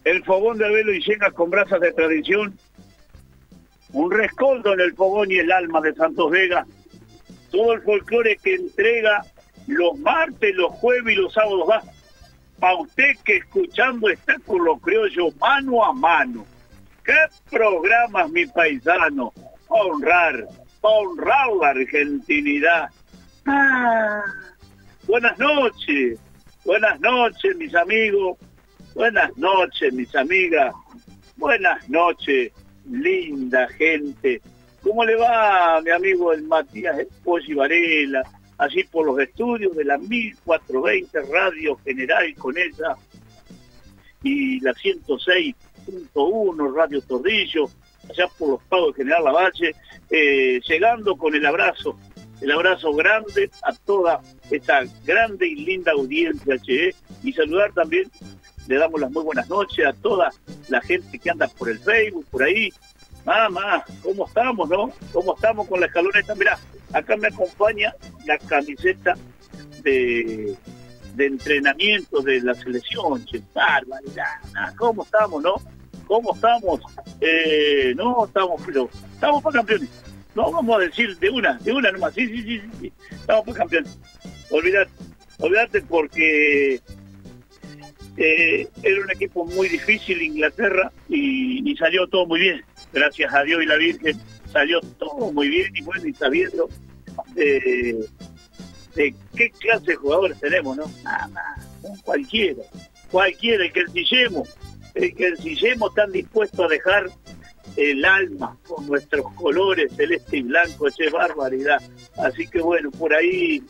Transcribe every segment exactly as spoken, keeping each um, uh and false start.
el fogón de velo y llegas con brasas de tradición, un rescoldo en el fogón y el alma de Santos Vega, todo el folclore que entrega los martes, los jueves y los sábados va, para usted que escuchando está con los criollos mano a mano. ¡Qué programas, mi paisano! Pa' honrar, pa' honrar la argentinidad. Ah, buenas noches, buenas noches, mis amigos, buenas noches, mis amigas, buenas noches, linda gente. ¿Cómo le va, mi amigo el Matías Polli Varela? Allí por los estudios de la mil cuatrocientos veinte Radio General con ella y la ciento seis punto uno Radio Tordillo, allá por los pagos de General Lavalle, eh, llegando con el abrazo, el abrazo grande a toda esta grande y linda audiencia, che, y saludar también, le damos las muy buenas noches a toda la gente que anda por el Facebook, por ahí. Mamá, ¿cómo estamos, no? ¿Cómo estamos con la escaloneta? Mirá, acá me acompaña la camiseta de, de entrenamiento de la selección, che, barbaridad. ¿Cómo estamos, no? ¿Cómo estamos? Eh, no, estamos, pero estamos para campeones. No, vamos a decir de una, de una nomás. Sí, sí, sí, sí, sí. Estamos para campeones. Olvídate, olvídate porque eh, era un equipo muy difícil, Inglaterra, y, y salió todo muy bien. Gracias a Dios y la Virgen, salió todo muy bien y bueno, y sabiendo de, de qué clase de jugadores tenemos, ¿no? Nada más, ¿no? Cualquiera, cualquiera, el que ensillemos, el que ensillemos están dispuestos a dejar el alma con nuestros colores celeste y blanco, che, barbaridad. Así que bueno, por ahí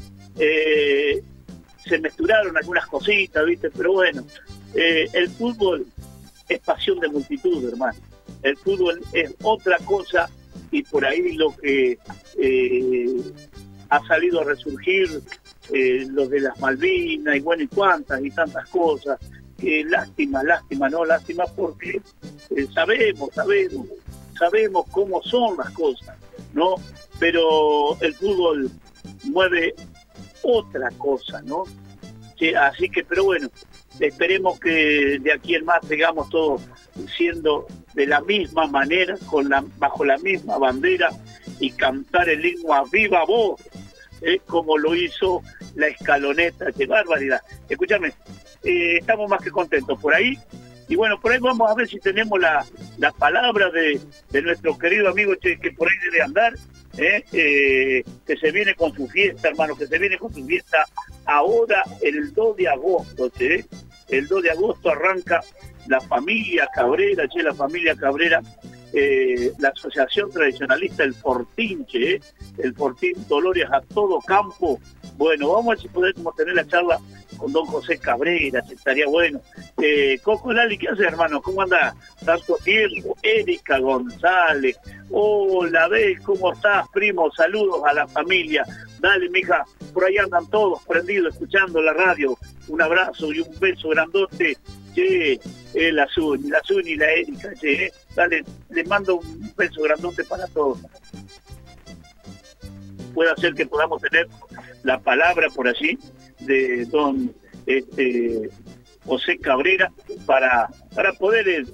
eh, se mezclaron algunas cositas, ¿viste? Pero bueno, eh, el fútbol es pasión de multitud, hermano. El fútbol es otra cosa y por ahí lo que eh, ha salido a resurgir, eh, los de las Malvinas y bueno, y cuantas y tantas cosas. Eh, lástima, lástima, no, lástima porque eh, sabemos, sabemos, sabemos cómo son las cosas, ¿no? Pero el fútbol mueve otra cosa, ¿no? Sí, así que, pero bueno, esperemos que de aquí en más sigamos todos siendo de la misma manera, con la, bajo la misma bandera y cantar el himno a viva voz, ¿eh? Como lo hizo la escaloneta. ¡Qué barbaridad! Escúchame, eh, estamos más que contentos por ahí. Y bueno, por ahí vamos a ver si tenemos la, la palabra de, de nuestro querido amigo, che, que por ahí debe andar, ¿eh? Eh, que se viene con su fiesta, hermano, que se viene con su fiesta ahora el dos de agosto, che. El dos de agosto arranca la familia Cabrera, che, la familia Cabrera, eh, la asociación tradicionalista, el Fortín, che, el Fortín Dolores a todo campo. Bueno, vamos a ver si podemos tener la charla con don José Cabrera, che, estaría bueno. Eh, Coco Lali, ¿qué haces, hermano? ¿Cómo anda? Tanto tiempo. Erika González, hola, ¿ves? ¿Cómo estás, primo? Saludos a la familia. Dale, mija, por ahí andan todos prendidos, escuchando la radio. Un abrazo y un beso grandote, che, eh, la Zuni, la Zuni y la Erika, che, eh. Dale, les mando un beso grandote para todos. Puede ser que podamos tener la palabra por allí de don este, José Cabrera para, para poder